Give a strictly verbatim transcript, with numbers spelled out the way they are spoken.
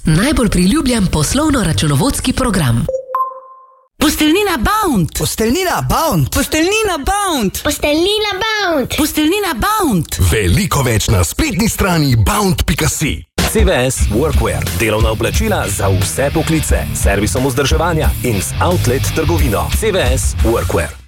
Najbolj priljubljen poslovno-računovodski program. Posteljnina Bound. Posteljnina Bound. Posteljnina Bound. Posteljnina Bound. Posteljnina Bound. Veliko več na spletni strani bound pika si. C V S Workwear. Delovna oblačila za vse poklice. Servisom vzdrževanja in z outlet trgovino. C V S Workwear.